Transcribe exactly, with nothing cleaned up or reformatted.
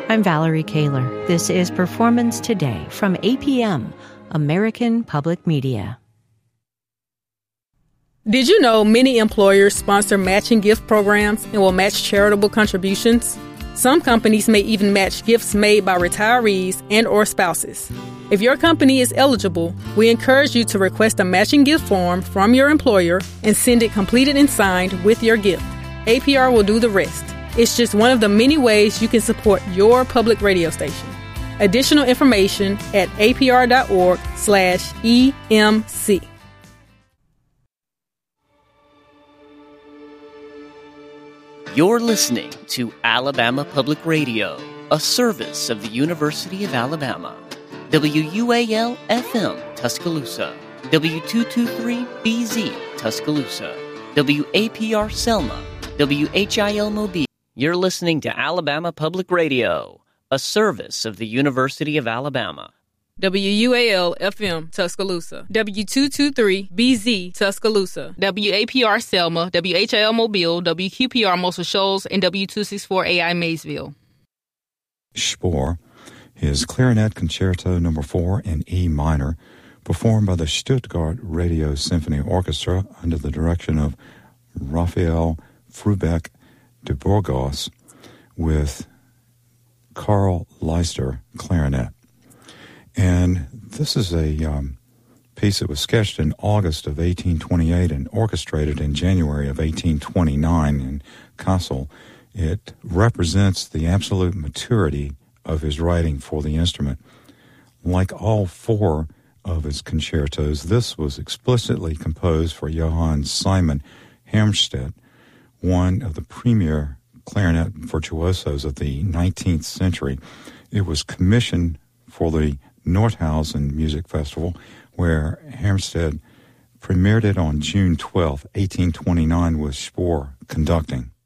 I'm Valerie Kaler. This is Performance Today from A P M, American Public Media. Did you know many employers sponsor matching gift programs and will match charitable contributions? Some companies may even match gifts made by retirees and or spouses. If your company is eligible, we encourage you to request a matching gift form from your employer and send it completed and signed with your gift. A P R will do the rest. It's just one of the many ways you can support your public radio station. Additional information at apr.org slash EMC. You're listening to Alabama Public Radio, a service of the University of Alabama. W U A L F M, Tuscaloosa. W two twenty-three B Z, Tuscaloosa. W A P R Selma. W H I L Mobile. You're listening to Alabama Public Radio, a service of the University of Alabama. W U A L F M, Tuscaloosa. W two twenty-three B Z, Tuscaloosa. W A P R Selma. W H I L Mobile. W Q P R Muscle Shoals. And W two sixty-four A I Maysville. Spohr, his clarinet concerto number four in E minor, performed by the Stuttgart Radio Symphony Orchestra under the direction of Raphael Frubeck de Burgos, with Carl Leister clarinet. And this is a um, piece that was sketched in August of eighteen twenty-eight and orchestrated in January of eighteen twenty-nine in Kassel. It represents the absolute maturity of his writing for the instrument. Like all four of his concertos, this was explicitly composed for Johann Simon Hermstedt, one of the premier clarinet virtuosos of the nineteenth century. It was commissioned for the Nordhausen Music Festival, where Hermstedt premiered it on June twelfth, eighteen twenty-nine, with Spohr conducting.